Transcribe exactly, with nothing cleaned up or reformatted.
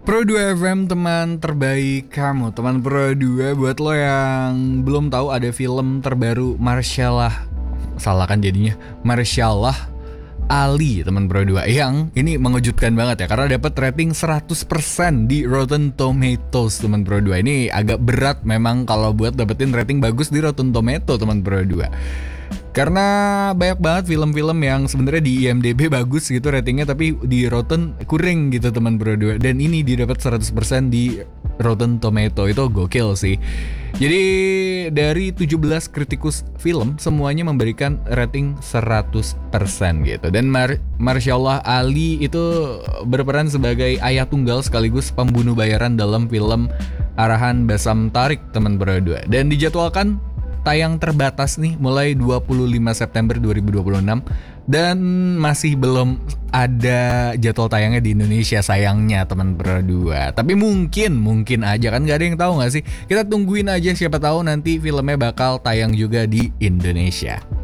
Pro dua F M, teman terbaik kamu. Teman Pro dua, buat lo yang belum tahu, ada film terbaru Marshallah, salah kan jadinya, Marshallah Ali, teman Pro dua, yang ini mengejutkan banget ya, karena dapat rating seratus persen di Rotten Tomatoes, teman Pro dua. Ini agak berat memang kalau buat dapetin rating bagus di Rotten Tomato, teman Pro dua. Karena banyak banget film-film yang sebenarnya di I M D B bagus gitu ratingnya, tapi di Rotten kurang gitu, teman Pro dua. Dan ini didapat seratus persen di Rotten Tomato, itu gokil sih. Jadi dari tujuh belas kritikus film, semuanya memberikan rating seratus persen gitu. Dan Mar- Marshallah Ali itu berperan sebagai ayah tunggal sekaligus pembunuh bayaran dalam film arahan Bassam Tariq, teman Pro dua. Dan dijadwalkan tayang terbatas nih mulai dua puluh lima September dua ribu dua puluh enam, dan masih belum ada jadwal tayangnya di Indonesia sayangnya, teman Pro dua. Tapi mungkin mungkin aja, kan gak ada yang tahu gak sih. Kita tungguin aja, siapa tahu nanti filmnya bakal tayang juga di Indonesia.